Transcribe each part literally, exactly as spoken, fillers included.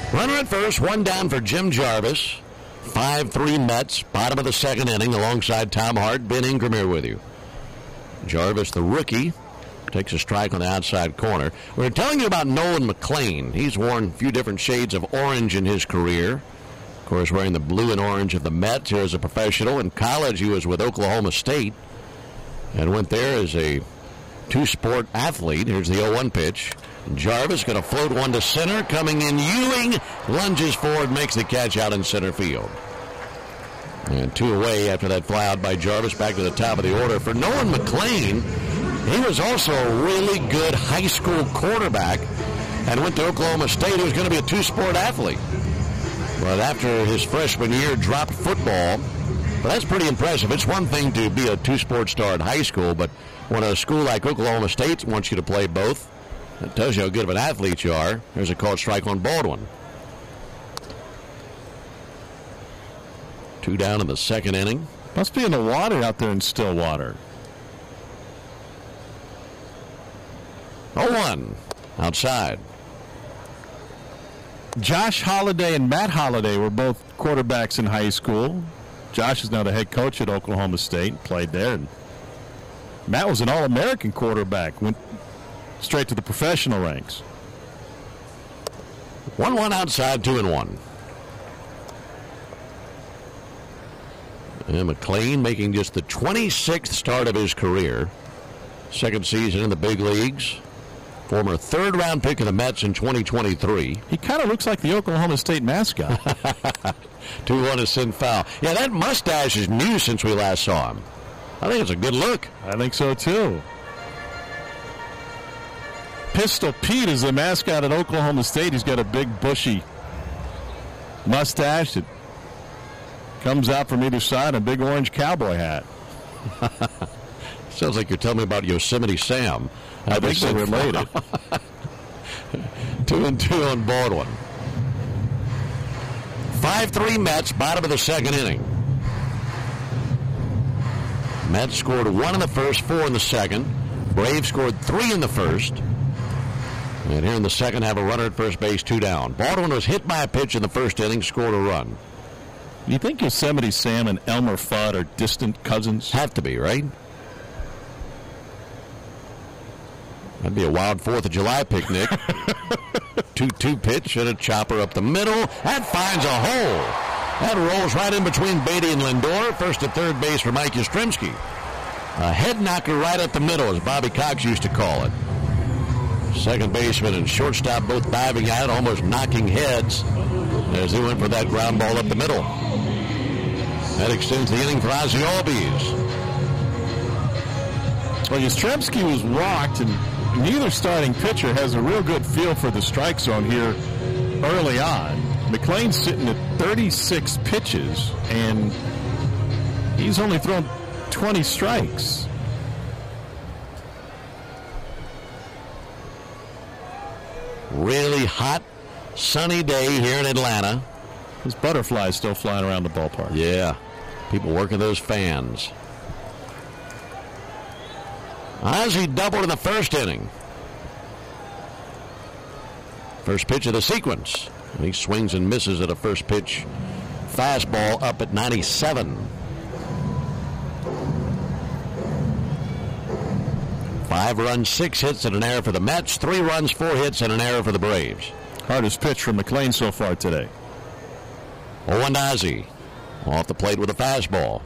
Runner at first, one down for Jim Jarvis. five three Mets, bottom of the second inning, alongside Tom Hart. Ben Ingram here with you. Jarvis, the rookie, takes a strike on the outside corner. We're telling you about Nolan McLean. He's worn a few different shades of orange in his career. Of course, wearing the blue and orange of the Mets here as a professional. In college, he was with Oklahoma State and went there as a two-sport athlete. Here's the oh one pitch. Jarvis going to float one to center. Coming in, Ewing lunges forward, makes the catch out in center field. And two away after that fly out by Jarvis. Back to the top of the order. For Nolan McLean, he was also a really good high school quarterback and went to Oklahoma State. He was going to be a two-sport athlete. But after his freshman year, dropped football. But that's pretty impressive. It's one thing to be a two-sport star in high school, but when a school like Oklahoma State wants you to play both, that tells you how good of an athlete you are. There's a called strike on Baldwin. Two down in the second inning. Must be in the water out there in Stillwater. oh one outside. Josh Holliday and Matt Holliday were both quarterbacks in high school. Josh is now the head coach at Oklahoma State, played there. And Matt was an All-American quarterback, went straight to the professional ranks. one one outside, two and one. And McLean making just the twenty-sixth start of his career. Second season in the big leagues. Former third-round pick of the Mets in twenty twenty-three. He kind of looks like the Oklahoma State mascot. two one is sin foul. Yeah, that mustache is new since we last saw him. I think it's a good look. I think so, too. Pistol Pete is the mascot at Oklahoma State. He's got a big, bushy mustache that comes out from either side, a big orange cowboy hat. Sounds like you're telling me about Yosemite Sam. I, I think they're related. two and two on Baldwin. five three Mets, bottom of the second inning. Mets scored one in the first, four in the second. Braves scored three in the first. And here in the second, have a runner at first base, two down. Baldwin was hit by a pitch in the first inning, scored a run. Do you think Yosemite Sam and Elmer Fudd are distant cousins? Have to be, right? That'd be a wild fourth of July picnic. two two pitch and a chopper up the middle. That finds a hole. That rolls right in between Beatty and Lindor. First to third base for Mike Yastrzemski. A head knocker right up the middle, as Bobby Cox used to call it. Second baseman and shortstop both diving at it, almost knocking heads as they went for that ground ball up the middle. That extends the inning for Ozzie Albies. Well, Yastrzemski was walked, and neither starting pitcher has a real good feel for the strike zone here early on. McLean's sitting at thirty-six pitches, and he's only thrown twenty strikes. Really hot, sunny day here in Atlanta. There's butterflies still flying around the ballpark. Yeah, people working those fans. Ozzie doubled in the first inning. First pitch of the sequence. And he swings and misses at a first pitch fastball up at ninety-seven. Five runs, six hits, and an error for the Mets. Three runs, four hits, and an error for the Braves. Hardest pitch for McLean so far today. oh one to Ozzie. Off the plate with a fastball.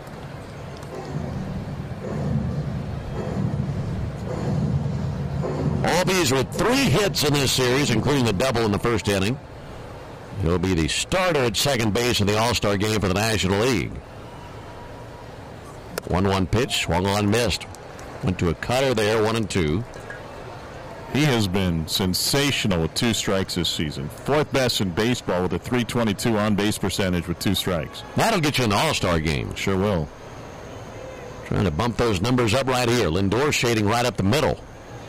Albies with three hits in this series, including the double in the first inning. He'll be the starter at second base in the All-Star game for the National League. one one pitch, swung on, missed. Went to a cutter there, one and two. He has been sensational with two strikes this season. Fourth best in baseball with a three twenty-two on-base percentage with two strikes. That'll get you in the All-Star game. Sure will. Trying to bump those numbers up right here. Lindor shading right up the middle.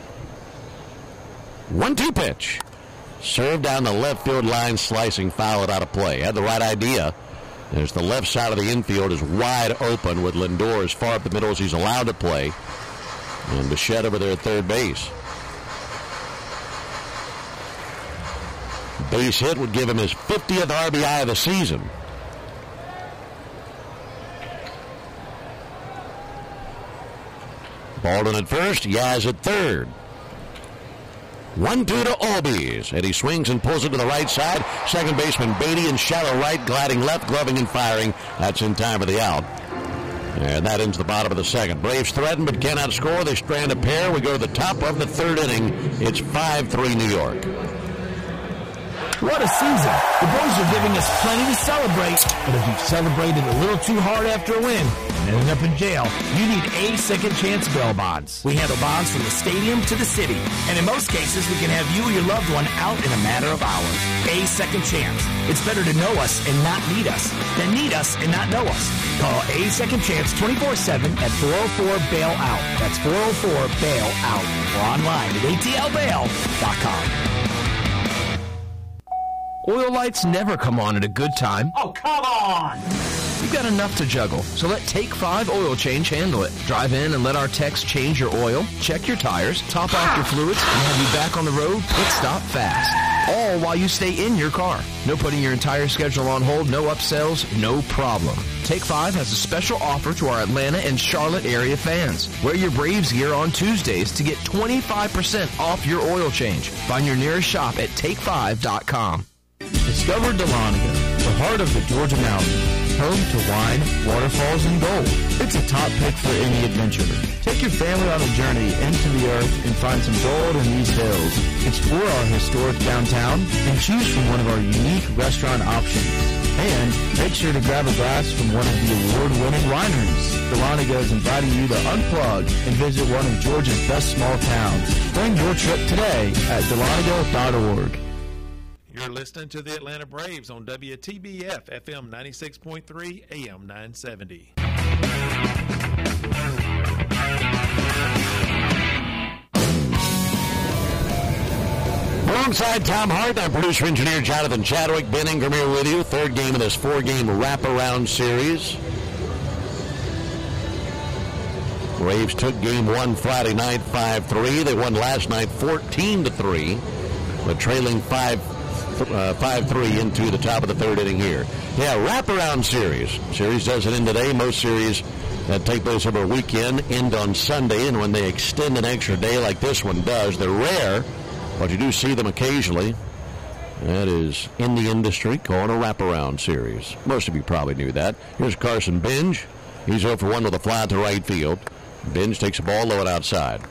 one two pitch. Served down the left field line, slicing foul it out of play. Had the right idea. As the left side of the infield is wide open with Lindor as far up the middle as he's allowed to play. And Bichette over there at third base. base hit would give him his fiftieth R B I of the season. Baldwin at first, Yaz at third. one two to Albies, and he swings and pulls it to the right side. Second baseman Beatty in shallow right, gliding left, gloving and firing. That's in time for the out. And that ends the bottom of the second. Braves threaten but cannot score. They strand a pair. We go to the top of the third inning. It's five three New York. What a season. The boys are giving us plenty to celebrate, but if you've celebrated a little too hard after a win and ended up in jail, you need A Second Chance bail bonds. We handle bonds from the stadium to the city, and in most cases, we can have you or your loved one out in a matter of hours. A Second Chance. It's better to know us and not need us than need us and not know us. Call A Second Chance twenty-four seven at four oh four bail out. That's four oh four bail out, or online at A T L bail dot com. Oil lights never come on at a good time. Oh, come on! You've got enough to juggle, so let Take five Oil Change handle it. Drive in and let our techs change your oil, check your tires, top off your fluids, and have you back on the road quick stop fast. All while you stay in your car. No putting your entire schedule on hold, no upsells, no problem. Take five has a special offer to our Atlanta and Charlotte area fans. Wear your Braves gear on Tuesdays to get twenty-five percent off your oil change. Find your nearest shop at take five dot com. Discover Dahlonega, the heart of the Georgia mountains, home to wine, waterfalls, and gold. It's a top pick for any adventurer. Take your family on a journey into the earth and find some gold in these hills. Explore our historic downtown and choose from one of our unique restaurant options. And make sure to grab a glass from one of the award-winning wineries. Dahlonega is inviting you to unplug and visit one of Georgia's best small towns. Plan your trip today at dahlonega dot org. You're listening to the Atlanta Braves on W T B F F M ninety-six point three, A M nine seventy. Alongside Tom Hart, I'm producer engineer Jonathan Chadwick. Ben Ingram here with you. Third game of this four-game wraparound series. Braves took game one Friday night five three. They won last night fourteen to three, but trailing five Uh, five three into the top of the third inning here. Yeah, wraparound series. Series doesn't end today. Most series that take place over a weekend end on Sunday, and when they extend an extra day like this one does, they're rare, but you do see them occasionally. That is in the industry called a wraparound series. Most of you probably knew that. Here's Carson Binge. He's oh for one with a fly to right field. Binge takes a ball low and outside.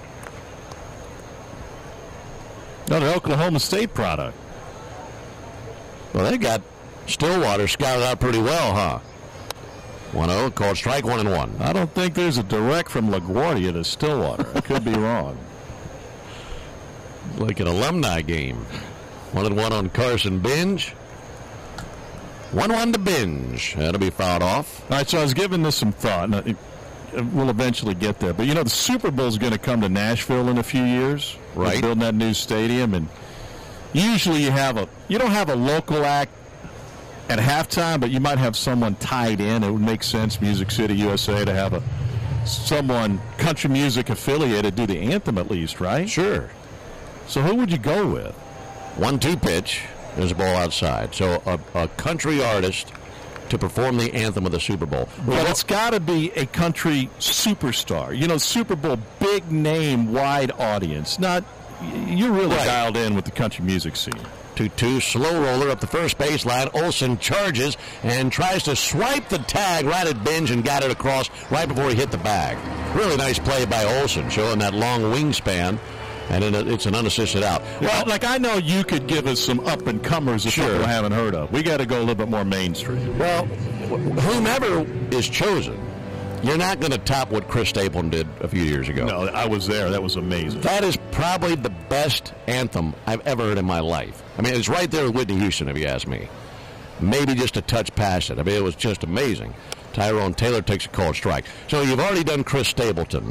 Another Oklahoma State product. Well, they got Stillwater scouted out pretty well, huh? one oh, called strike one and one. I don't think there's a direct from LaGuardia to Stillwater. I could be wrong. Like an alumni game. One and one on Carson Binge. one one to Binge. That'll be fouled off. All right, so I was giving this some thought. And we'll eventually get there. But, you know, the Super Bowl is going to come to Nashville in a few years. Right. They're building that new stadium, and usually you have a you don't have a local act at halftime, but you might have someone tied in. It would make sense, Music City, U S A, to have a someone country music affiliated do the anthem at least, right? Sure. So who would you go with? one two pitch. There's a ball outside. So a, a country artist to perform the anthem of the Super Bowl. But it's got to be a country superstar. You know, Super Bowl, big name, wide audience. Not You're really right. dialed in with the country music scene. two two, slow roller up the first baseline. Olsen charges and tries to swipe the tag right at Binge and got it across right before he hit the bag. Really nice play by Olsen, showing that long wingspan, and it's an unassisted out. Well, like I know you could give us some up-and-comers that Sure. people haven't heard of. We got to go a little bit more mainstream. Well, whomever is chosen, you're not going to top what Chris Stapleton did a few years ago. No, I was there. That was amazing. That is probably the best anthem I've ever heard in my life. I mean, it's right there with Whitney Houston, if you ask me. Maybe just a touch past it. I mean, it was just amazing. Tyrone Taylor takes a called strike. So you've already done Chris Stapleton.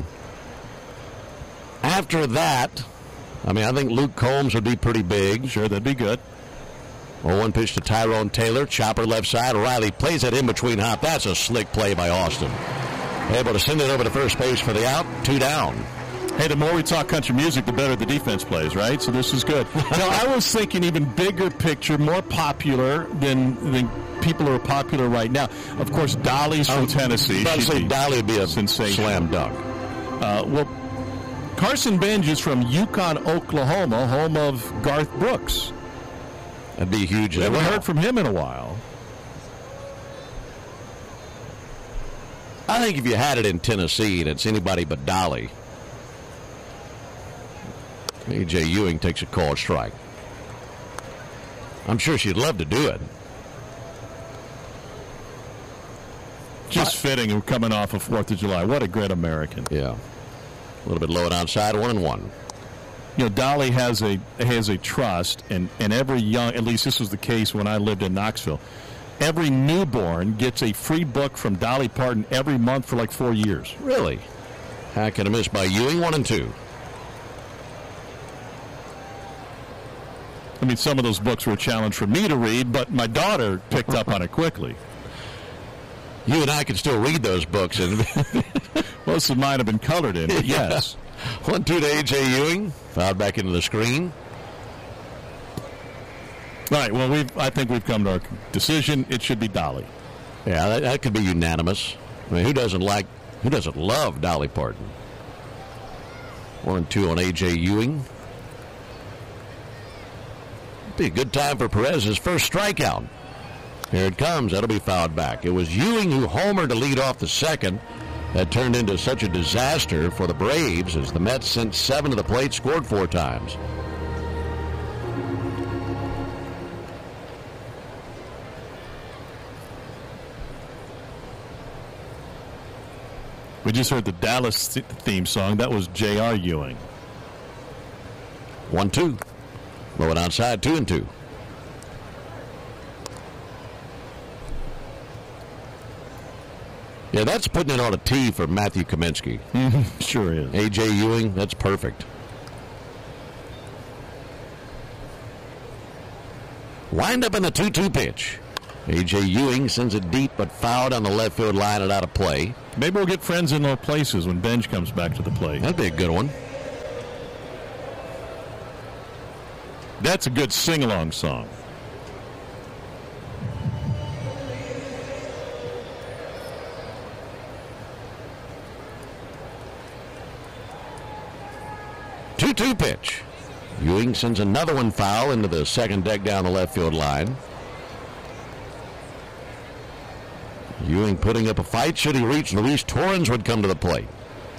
After that, I mean, I think Luke Combs would be pretty big. Sure, that'd be good. oh one pitch to Tyrone Taylor. Chopper left side. Riley plays it in between hop. That's a slick play by Austin. Able to send it over to first base for the out. Two down. Hey, the more we talk country music, the better the defense plays, right? So this is good. Now, I was thinking even bigger picture, more popular than than people who are popular right now. Of course, Dolly's from Tennessee. I'd say Dolly would be a sensation. Slam dunk. Uh, well, Carson Benj is from Yukon, Oklahoma, home of Garth Brooks. That'd be huge. We haven't heard from him in a while. I think if you had it in Tennessee and it's anybody but Dolly, A J Ewing takes a called strike. I'm sure she'd love to do it. Just I, fitting, coming off of fourth of July. What a great American. Yeah. A little bit low and outside, one and one. You know, Dolly has a has a trust, and, and every young, at least this was the case when I lived in Knoxville, every newborn gets a free book from Dolly Parton every month for like four years. Really? How can I miss by Ewing, one and two? I mean, some of those books were a challenge for me to read, but my daughter picked up on it quickly. You and I can still read those books. And most of mine have been colored in, but yes. One, two to A J Ewing. Fouled back into the screen. All right, well, we've, I think we've come to our decision. It should be Dolly. Yeah, that, that could be unanimous. I mean, who doesn't like, who doesn't love Dolly Parton? One and two on A J Ewing. Be a good time for Perez's first strikeout. Here it comes. That'll be fouled back. It was Ewing who homered to lead off the second. That turned into such a disaster for the Braves as the Mets sent seven to the plate, scored four times. We just heard the Dallas theme song. That was J R Ewing. One, two. Low and outside, two and two. Yeah, that's putting it on a tee for Matthew Kaminsky. Mm-hmm. Sure is. A J Ewing, that's perfect. Wind up in the two two pitch. A J Ewing sends it deep but fouled on the left field line and out of play. Maybe we'll get friends in low places when Benj comes back to the plate. That'd be a good one. That's a good sing-along song. two two pitch. Ewing sends another one foul into the second deck down the left field line. Ewing putting up a fight. Should he reach, Luis Torrens would come to the plate.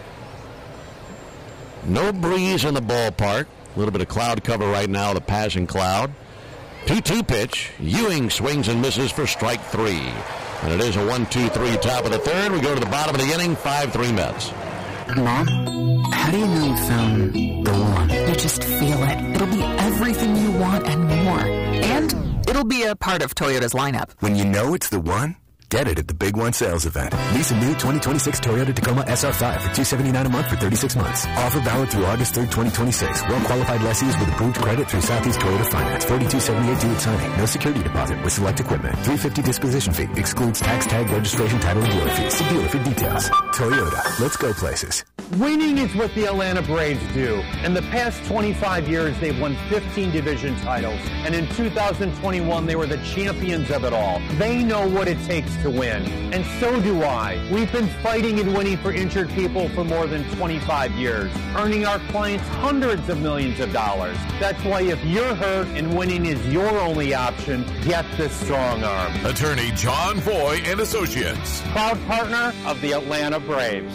No breeze in the ballpark. A little bit of cloud cover right now, the passing cloud. two two pitch. Ewing swings and misses for strike three. And it is a one two three top of the third. We go to the bottom of the inning, five three Mets. Mom, how do you know you found the one? You just feel it. It'll be everything you want and more. And it'll be a part of Toyota's lineup. When you know it's the one, get it at the Big One sales event. Lease a new twenty twenty-six Toyota Tacoma S R five for two hundred seventy-nine dollars a month for thirty-six months. Offer valid through August third, twenty twenty-six. Well-qualified lessees with approved credit through Southeast Toyota Finance. forty-two seventy-eight due at signing. No security deposit with select equipment. three hundred fifty dollars disposition fee. Excludes tax, tag, registration, title, and dealer fees. See dealer for details. Toyota. Let's go places. Winning is what the Atlanta Braves do. In the past twenty-five years, they've won fifteen division titles. And in two thousand twenty-one, they were the champions of it all. They know what it takes to win. And so do I. We've been fighting and winning for injured people for more than twenty-five years, earning our clients hundreds of millions of dollars. That's why if you're hurt and winning is your only option, get the Strong Arm. Attorney John Foy and Associates. Proud partner of the Atlanta Braves.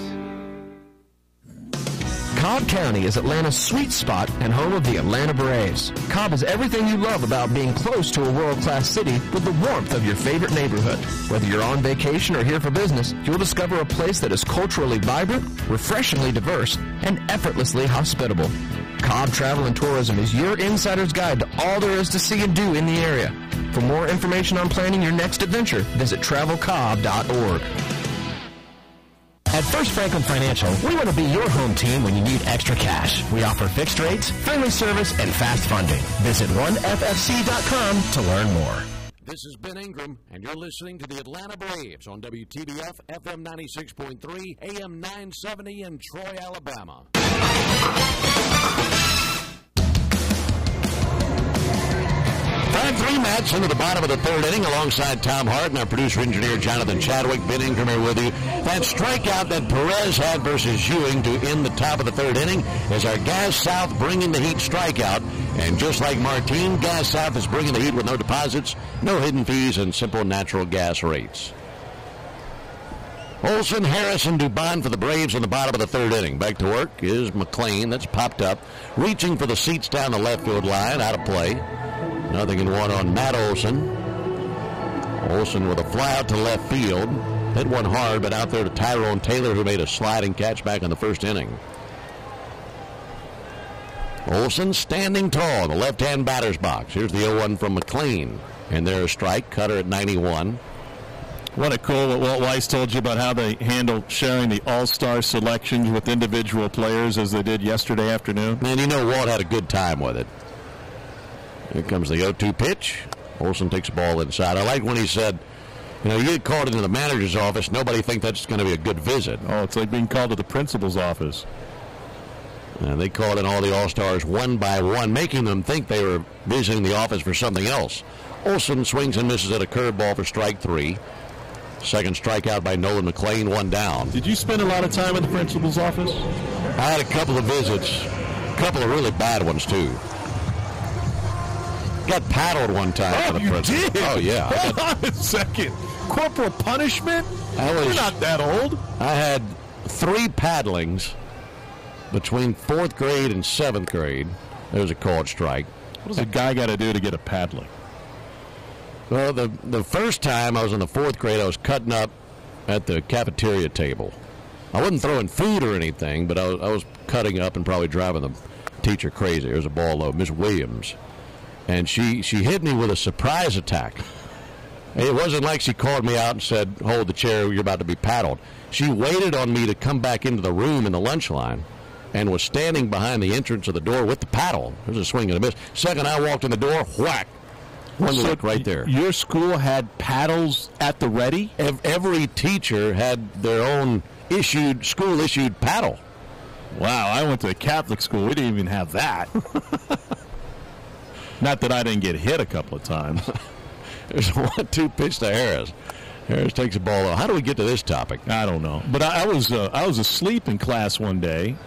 Cobb County is Atlanta's sweet spot and home of the Atlanta Braves. Cobb is everything you love about being close to a world-class city with the warmth of your favorite neighborhood. Whether you're on vacation or here for business, you'll discover a place that is culturally vibrant, refreshingly diverse, and effortlessly hospitable. Cobb Travel and Tourism is your insider's guide to all there is to see and do in the area. For more information on planning your next adventure, visit travel cobb dot org. At First Franklin Financial, we want to be your home team when you need extra cash. We offer fixed rates, friendly service, and fast funding. Visit one F F C dot com to learn more. This is Ben Ingram, and you're listening to the Atlanta Braves on W T B F, F M ninety-six point three, A M nine seventy in Troy, Alabama. five three Mets into the bottom of the third inning alongside Tom Hart and our producer-engineer Jonathan Chadwick. Ben Ingram here with you. That strikeout that Perez had versus Ewing to end the top of the third inning is our Gas South bringing the heat strikeout. And just like Martine, Gas South is bringing the heat with no deposits, no hidden fees, and simple natural gas rates. Olson, Harris, and Dubon for the Braves in the bottom of the third inning. Back to work is McLean. That's popped up, reaching for the seats down the left field line, out of play. Nothing in one on Matt Olson. Olson with a fly out to left field. Hit one hard, but out there to Tyrone Taylor, who made a sliding catch back in the first inning. Olson standing tall in the left-hand batter's box. Here's the oh one from McLean. And there's a strike. Cutter at ninety-one. Wasn't it cool what Walt Weiss told you about how they handle sharing the all-star selections with individual players as they did yesterday afternoon? And you know Walt had a good time with it. Here comes the oh two pitch. Olson takes the ball inside. I like when he said, you know, you get called into the manager's office, nobody thinks that's going to be a good visit. Oh, it's like being called to the principal's office. And they called in all the All-Stars one by one, making them think they were visiting the office for something else. Olson swings and misses at a curveball for strike three. Second strikeout by Nolan McLean, one down. Did you spend a lot of time in the principal's office? I had a couple of visits, a couple of really bad ones, too. Got paddled one time. Oh, for the you principal. did? Oh, yeah. Hold on a second. Corporal punishment? I was, You're not that old. I had three paddlings between fourth grade and seventh grade. There was a called strike. What does a guy got to do to get a paddling? Well, the the first time I was in the fourth grade, I was cutting up at the cafeteria table. I wasn't throwing food or anything, but I was, I was cutting up and probably driving the teacher crazy. There was a ball low, Miss Williams. And she, she hit me with a surprise attack. It wasn't like she called me out and said, hold the chair, you're about to be paddled. She waited on me to come back into the room in the lunch line and was standing behind the entrance of the door with the paddle. There was a swing and a miss. Second I walked in the door, whack. One So look right there. Your school had paddles at the ready? Ev- Every teacher had their own issued, school-issued paddle. Wow, I went to a Catholic school. We didn't even have that. Not that I didn't get hit a couple of times. There's a one two pitch to Harris. Harris takes the ball out. How do we get to this topic? I don't know. But I, I was uh, I was asleep in class one day,